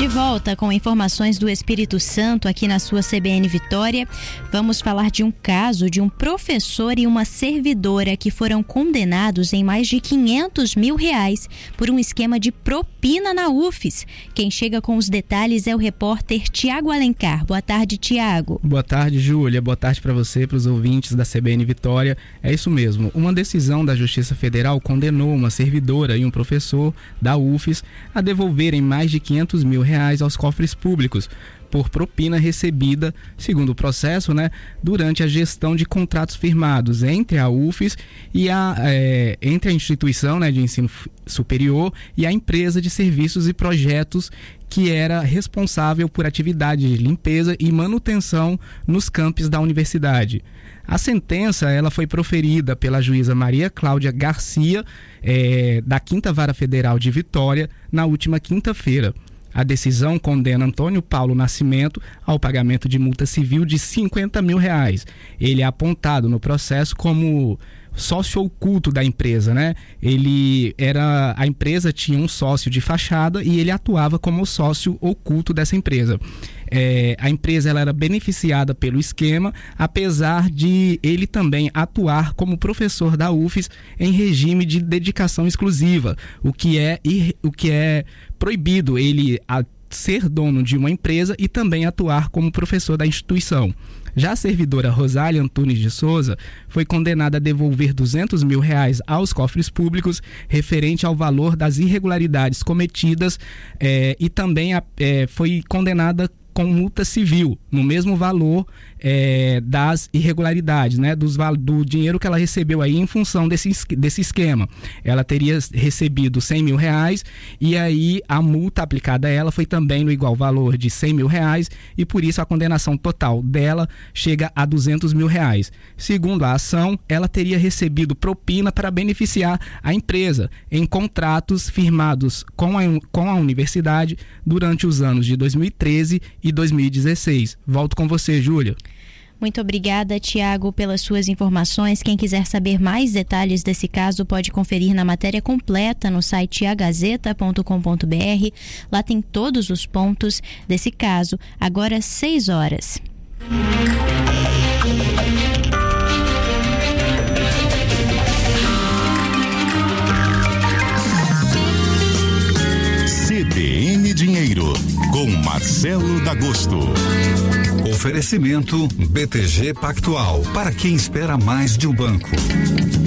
De volta com informações do Espírito Santo aqui na sua CBN Vitória. Vamos falar de um caso de um professor e uma servidora que foram condenados em mais de R$500 mil por um esquema de propina na UFES. Quem chega com os detalhes é o repórter Tiago Alencar. Boa tarde, Tiago. Boa tarde, Júlia. Boa tarde para você, para os ouvintes da CBN Vitória. É isso mesmo. Uma decisão da Justiça Federal condenou uma servidora e um professor da UFES a devolverem mais de R$500 mil aos cofres públicos por propina recebida, segundo o processo, durante a gestão de contratos firmados entre a UFES e entre a instituição de ensino superior e a empresa de serviços e projetos que era responsável por atividades de limpeza e manutenção nos campos da universidade. A sentença ela foi proferida pela juíza Maria Cláudia Garcia, da 5ª Vara Federal de Vitória, na última quinta-feira. A decisão condena Antônio Paulo Nascimento ao pagamento de multa civil de R$50 mil. Ele é apontado no processo como sócio oculto da empresa, A empresa tinha um sócio de fachada e ele atuava como sócio oculto dessa empresa. A empresa ela era beneficiada pelo esquema, apesar de ele também atuar como professor da UFES em regime de dedicação exclusiva, o que é proibido ele ser dono de uma empresa e também atuar como professor da instituição. Já a servidora Rosália Antunes de Souza foi condenada a devolver R$200 mil aos cofres públicos referente ao valor das irregularidades cometidas e também foi condenada com multa civil, no mesmo valor das irregularidades, do dinheiro que ela recebeu aí em função desse esquema. Ela teria recebido R$100 mil e aí a multa aplicada a ela foi também no igual valor de R$100 mil e por isso a condenação total dela chega a R$200 mil. Segundo a ação, ela teria recebido propina para beneficiar a empresa em contratos firmados com a universidade durante os anos de 2013 e 2016. Volto com você, Júlia. Muito obrigada, Tiago, pelas suas informações. Quem quiser saber mais detalhes desse caso pode conferir na matéria completa no site agazeta.com.br. Lá tem todos os pontos desse caso. Agora 6 horas. CBN Dinheiro, com Marcelo D'Agosto. Oferecimento BTG Pactual, para quem espera mais de um banco.